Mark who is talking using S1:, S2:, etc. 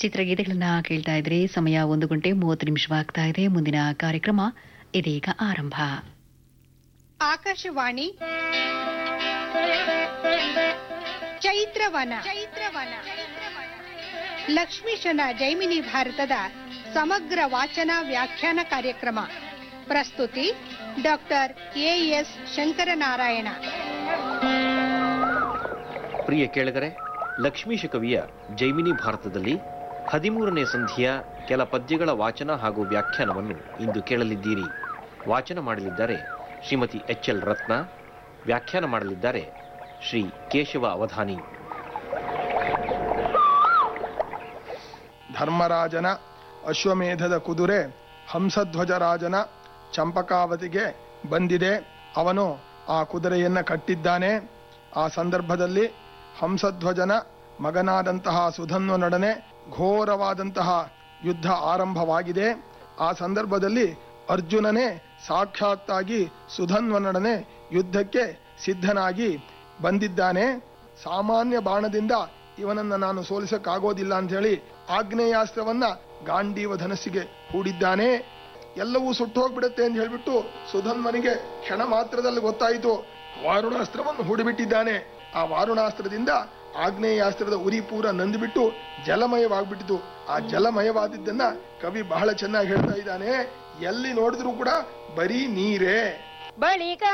S1: ಚಿತ್ರಗೀತೆಗಳನ್ನ ಕೇಳ್ತಾ ಇದ್ರೆ ಸಮಯ 1:30 ಇದೆ. ಮುಂದಿನ ಕಾರ್ಯಕ್ರಮ ಇದೀಗ ಆರಂಭ.
S2: ಆಕಾಶವಾಣಿ ಚೈತ್ರವನ ಲಕ್ಷ್ಮೀಶನ ಜೈಮಿನಿ ಭಾರತದ ಸಮಗ್ರ ವಾಚನ ವ್ಯಾಖ್ಯಾನ ಕಾರ್ಯಕ್ರಮ. ಪ್ರಸ್ತುತಿ ಡಾಕ್ಟರ್ ಎಎಸ್ ಶಂಕರನಾರಾಯಣ.
S3: ಪ್ರಿಯ ಕೇಳಿದರೆ, ಲಕ್ಷ್ಮೀಶ ಕವಿಯ ಜೈಮಿನಿ ಭಾರತದಲ್ಲಿ 13ನೇ ಸಂಧಿಯ ಕೆಲ ಪದ್ಯಗಳ ವಾಚನ ಹಾಗೂ ವ್ಯಾಖ್ಯಾನವನ್ನು ಇಂದು ಕೇಳಲಿದ್ದೀರಿ. ವಾಚನ ಮಾಡಲಿದ್ದಾರೆ ಶ್ರೀಮತಿ ಎಚ್.ಎಲ್. ರತ್ನ. ವ್ಯಾಖ್ಯಾನ ಮಾಡಲಿದ್ದಾರೆ ಶ್ರೀ ಕೇಶವ ಅವಧಾನಿ.
S4: ಧರ್ಮರಾಜನ ಅಶ್ವಮೇಧದ ಕುದುರೆ ಹಂಸಧ್ವಜರಾಜನ ಚಂಪಕಾವತಿಗೆ ಬಂದಿದೆ. ಅವನು ಆ ಕುದುರೆಯನ್ನ ಕಟ್ಟಿದ್ದಾನೆ. ಆ ಸಂದರ್ಭದಲ್ಲಿ ಹಂಸಧ್ವಜನ ಮಗನಾದಂತಹ ಸುಧನ್ವನೊಡನೆ ಘೋರವಾದಂತಹ ಯುದ್ಧ ಆರಂಭವಾಗಿದೆ. ಆ ಸಂದರ್ಭದಲ್ಲಿ ಅರ್ಜುನನೇ ಸಾಕ್ಷಾತ್ತಾಗಿ ಸುಧನ್ವನೊಡನೆ ಯುದ್ಧಕ್ಕೆ ಸಿದ್ಧನಾಗಿ ಬಂದಿದ್ದಾನೆ. ಸಾಮಾನ್ಯ ಬಾಣದಿಂದ ಇವನನ್ನ ನಾನು ಸೋಲಿಸಕ್ಕಾಗೋದಿಲ್ಲ ಅಂತ ಹೇಳಿ ಆಗ್ನೇಯಾಸ್ತ್ರವನ್ನ ಗಾಂಡೀವ ಧನಸ್ಸಿಗೆ ಹೂಡಿದ್ದಾನೆ. ಎಲ್ಲವೂ ಸುಟ್ಟು ಹೋಗ್ಬಿಡುತ್ತೆ ಅಂತ ಹೇಳ್ಬಿಟ್ಟು ಸುಧನ್ವನಿಗೆ ಕ್ಷಣ ಮಾತ್ರದಲ್ಲಿ ಗೊತ್ತಾಯಿತು. ವಾರುಣಾಸ್ತ್ರವನ್ನು ಹೂಡಿಬಿಟ್ಟಿದ್ದಾನೆ. ಆ ವಾರುಣಾಸ್ತ್ರದಿಂದ ಆಗ್ನೇಯಾಸ್ತ್ರದ ಉರಿ ಪೂರ ನಂದುಬಿಟ್ಟು ಜಲಮಯವಾಗ್ಬಿಟ್ಟಿತು. ಆ ಜಲಮಯವಾದಿದ್ದನ್ನ ಕವಿ ಬಹಳ ಚೆನ್ನಾಗಿ ಹೇಳ್ತಾ ಇದ್ದಾನೆ. ಎಲ್ಲಿ ನೋಡಿದ್ರೂ ಕೂಡ ಬರೀ ನೀರೇ.
S2: ಬಳಿಕ